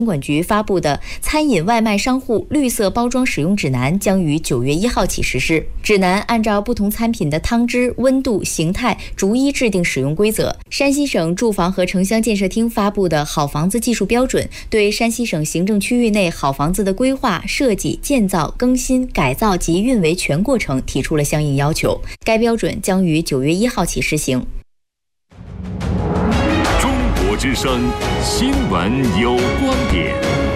监管局发布的餐饮外卖商户绿色包装使用指南将于9月1号起实施。指南按照不同餐品的汤汁、温度、形态逐一制定使用规则。山西省住房和城乡建设厅发布的好房子技术标准，对山西省行政区域内好房子的规划、设计、建造、更新、改造及运维全过程提出了相应要求。该标准将于9月1号起施行。 中国之声新闻有观点，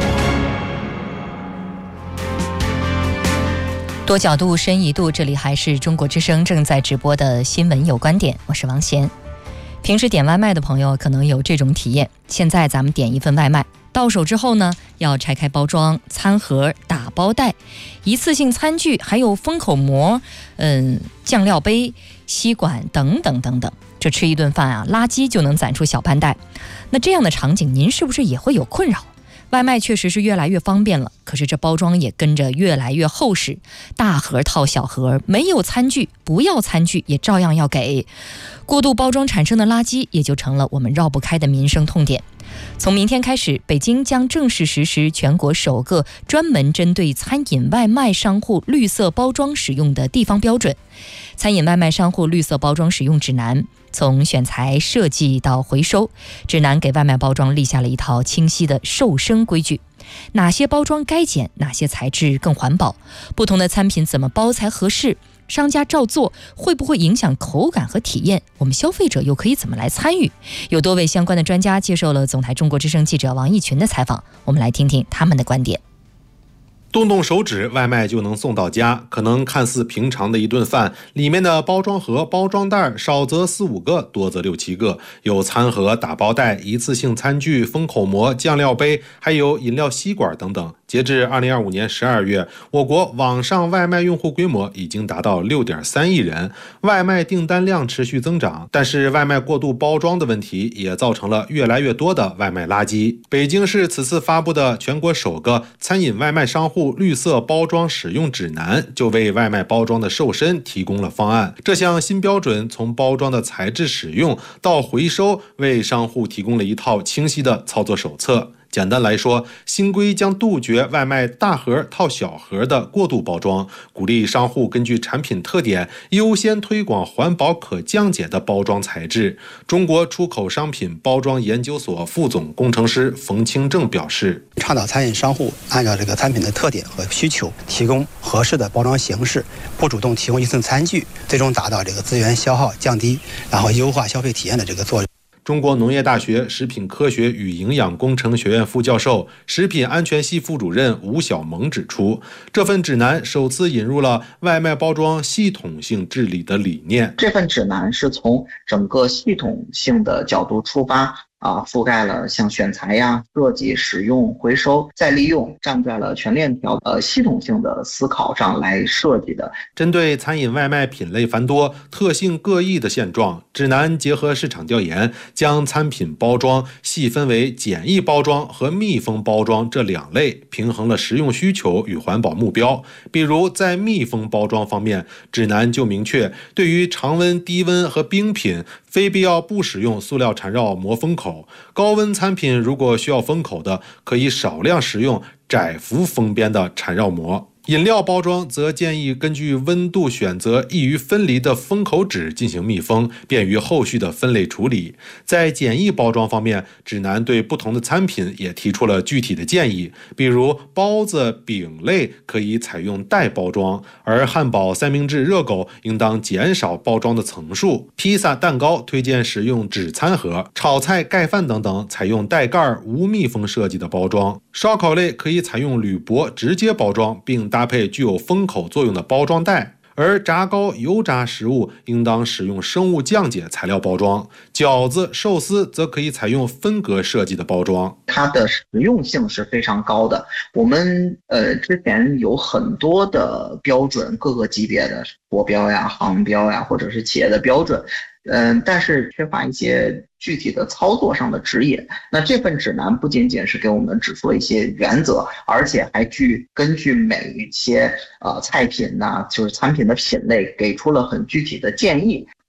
多角度深一度，这里还是中国之声正在直播的新闻有观点，我是王贤。平时点外卖的朋友可能有这种体验，现在咱们点一份外卖，到手之后呢，要拆开包装、餐盒、打包袋、一次性餐具，还有封口膜、酱料杯、吸管等等等等。这吃一顿饭啊，垃圾就能攒出小半袋。那这样的场景，您是不是也会有困扰？外卖确实是越来越方便了，可是这包装也跟着越来越厚实，大盒套小盒，没有餐具不要餐具也照样要给。过度包装产生的垃圾也就成了我们绕不开的民生痛点。从明天开始，北京将正式实施全国首个专门针对餐饮外卖商户绿色包装使用的地方标准——餐饮外卖商户绿色包装使用指南。从选材、设计到回收，指南给外卖包装立下了一套清晰的瘦身规矩。哪些包装该减，哪些材质更环保，不同的餐品怎么包才合适，商家照做会不会影响口感和体验，我们消费者又可以怎么来参与？有多位相关的专家接受了总台中国之声记者王义群的采访，我们来听听他们的观点。 动动手指，外卖就能送到家。可能看似平常的一顿饭，里面的包装盒、包装袋少则4、5个，多则6、7个，有餐盒、打包袋、一次性餐具、封口膜、酱料杯，还有饮料吸管等等。截至2025年12月，我国网上外卖用户规模已经达到6.3亿人，外卖订单量持续增长。但是外卖过度包装的问题也造成了越来越多的外卖垃圾。北京市此次发布的全国首个餐饮外卖商户绿色包装使用指南，就为外卖包装的瘦身提供了方案。这项新标准从包装的材质使用到回收，为商户提供了一套清晰的操作手册。简单来说，新规将杜绝外卖大盒套小盒的过度包装，鼓励商户根据产品特点优先推广环保可降解的包装材质。中国出口商品包装研究所副总工程师冯清正表示， 倡导餐饮商户按照这个产品的特点和需求，提供合适的包装形式，不主动提供一次餐具，最终达到这个资源消耗降低，然后优化消费体验的这个作用。 中国农业大学食品科学与营养工程学院副教授、食品安全系副主任吴晓萌指出，这份指南首次引入了外卖包装系统性治理的理念。 这份指南是从整个系统性的角度出发，覆盖了像选材呀、设计、使用、回收、再利用，站在了全链条系统性的思考上来设计的。 针对餐饮外卖品类繁多、特性各异的现状，指南结合市场调研，将餐品包装细分为简易包装和密封包装这2类，平衡了实用需求与环保目标。比如在密封包装方面，指南就明确，对于常温、低温和冰品，非必要不使用塑料缠绕膜封口。高温餐品如果需要封口的，可以少量使用窄幅封边的缠绕膜。饮料包装则建议根据温度选择易于分离的封口纸进行密封，便于后续的分类处理。在简易包装方面，指南对不同的餐品也提出了具体的建议，比如包子、饼类可以采用袋包装，而汉堡、三明治、热狗应当减少包装的层数。披萨、蛋糕推荐使用纸餐盒，炒菜、盖饭等等采用带盖无密封设计的包装。烧烤类可以采用铝箔直接包装，并搭配具有封口作用的包装袋，而炸糕、油炸食物应当使用生物降解材料包装，饺子、寿司则可以采用分隔设计的包装。 它的实用性是非常高的。我们之前有很多的标准，各个级别的国标呀、航标呀，或者是企业的标准。但是缺乏一些具体的操作上的指引。那这份指南不仅仅是给我们指出了一些原则，而且还根据每一些菜品呐，就是产品的品类，给出了很具体的建议。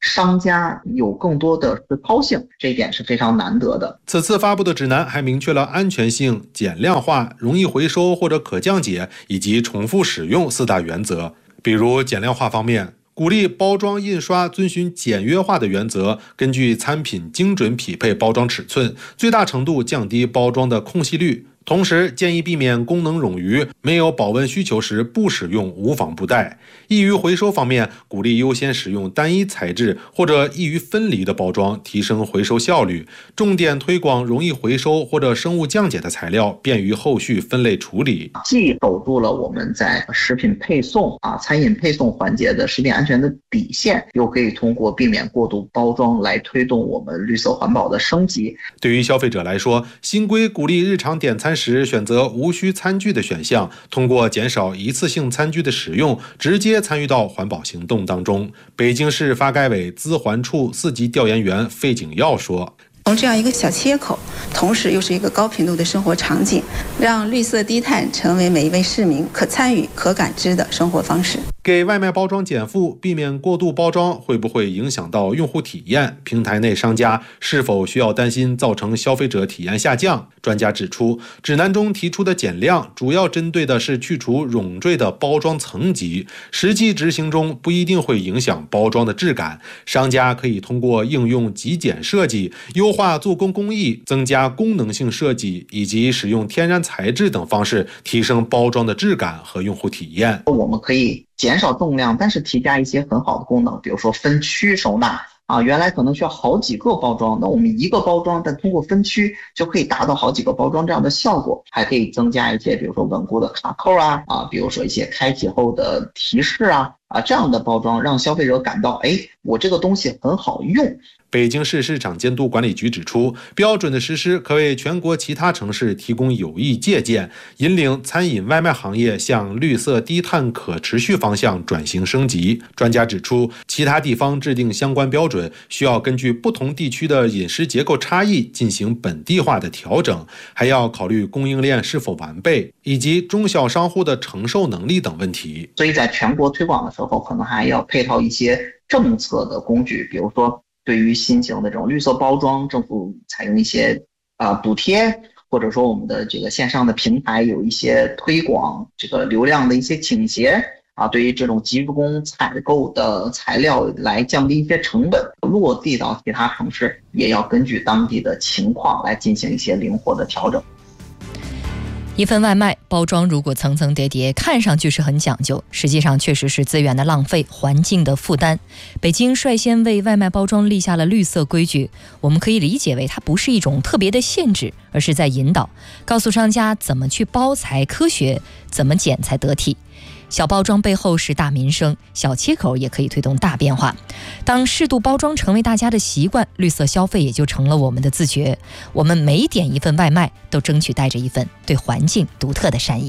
商家有更多的实操性，这一点是非常难得的。 此次发布的指南还明确了安全性、减量化、容易回收或者可降解以及重复使用4大原则。比如减量化方面，鼓励包装印刷遵循简约化的原则，根据餐品精准匹配包装尺寸，最大程度降低包装的空隙率。同时建议避免功能冗余，没有保温需求时不使用无纺布袋。易于回收方面，鼓励优先使用单一材质或者易于分离的包装，提升回收效率。重点推广容易回收或者生物降解的材料，便于后续分类处理。 既守住了我们在食品配送餐饮配送环节的食品安全的底线，又可以通过避免过度包装来推动我们绿色环保的升级。 对于消费者来说，新规鼓励日常点餐时选择无需餐具的选项，通过减少一次性餐具的使用，直接参与到环保行动当中。北京市发改委资环处4级调研员费景耀说， 从这样一个小切口，同时又是一个高频率的生活场景，让绿色低碳成为每一位市民可参与、可感知的生活方式。 给外卖包装减负，避免过度包装，会不会影响到用户体验？平台内商家是否需要担心造成消费者体验下降？专家指出，指南中提出的减量主要针对的是去除冗赘的包装层级，实际执行中不一定会影响包装的质感。商家可以通过应用极简设计、优化做工工艺、增加功能性设计以及使用天然材质等方式，提升包装的质感和用户体验。 我们可以减少重量，但是提加一些很好的功能，比如说分区收纳原来可能需要好几个包装，那我们一个包装，但通过分区就可以达到好几个包装这样的效果。还可以增加一些比如说稳固的卡扣比如说一些开启后的提示这样的包装，让消费者感到我这个东西很好用。 北京市市场监督管理局指出，标准的实施可为全国其他城市提供有益借鉴，引领餐饮外卖行业向绿色低碳可持续方向转型升级。专家指出，其他地方制定相关标准，需要根据不同地区的饮食结构差异进行本地化的调整，还要考虑供应链是否完备，以及中小商户的承受能力等问题。 所以在全国推广的时候，可能还要配套一些政策的工具，比如说对于新型的这种绿色包装，政府采用一些补贴，或者说我们的这个线上的平台有一些推广这个流量的一些倾斜对于这种集中采购的材料来降低一些成本，落地到其他城市也要根据当地的情况来进行一些灵活的调整。 一份外卖包装如果层层叠叠，看上去是很讲究，实际上确实是资源的浪费、环境的负担。北京率先为外卖包装立下了绿色规矩，我们可以理解为它不是一种特别的限制，而是在引导，告诉商家怎么去包才科学，怎么剪才得体。小包装背后是大民生，小切口也可以推动大变化。当适度包装成为大家的习惯，绿色消费也就成了我们的自觉。我们每点一份外卖，都争取带着一份对环境独特的善意。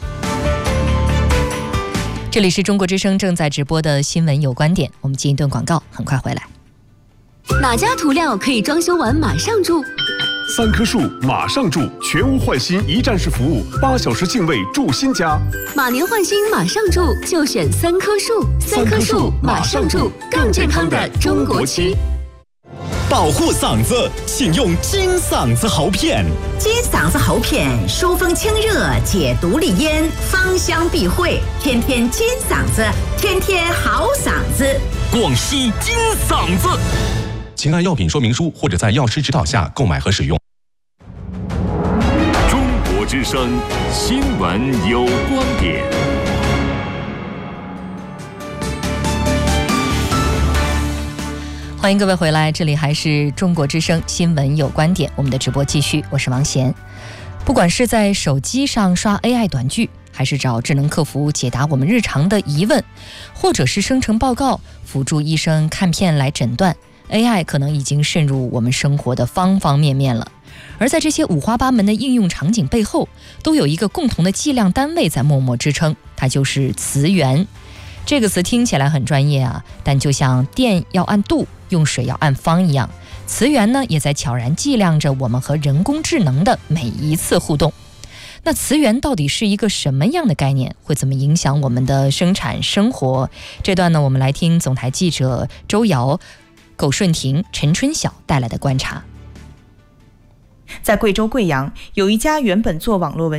这里是中国之声正在直播的新闻有观点，我们进一段广告，很快回来。 哪家涂料可以装修完马上住 ？3棵树马上住，全屋换新一站式服务，8小时净位住新家。 马年换新马上住，就选3棵树。3棵树马上住，更健康的中国区。 保护嗓子，请用金嗓子喉片。 金嗓子喉片疏风清热，解毒利咽，芳香避秽，天天金嗓子，天天好嗓子。 广西金嗓子。请按药品说明书或者在药师指导下购买和使用。 中国之声新闻有观点。 欢迎各位回来，这里还是中国之声新闻有观点，我们的直播继续，我是王贤。不管是在手机上刷 AI 短剧，还是找智能客服解答我们日常的疑问，或者是生成报告辅助医生看片来诊断， AI 可能已经渗入我们生活的方方面面了。而在这些五花八门的应用场景背后，都有一个共同的计量单位在默默支撑，它就是词源。这个词听起来很专业但就像电要按度，用水要按方一样，词源呢也在悄然计量着我们和人工智能的每一次互动。 那磁源到底是一个什么样的概念？会怎么影响我们的生产生活？这段呢，我们来听总台记者周瑶、苟顺婷、陈春晓带来的观察。 在贵州贵阳，有一家原本做网络文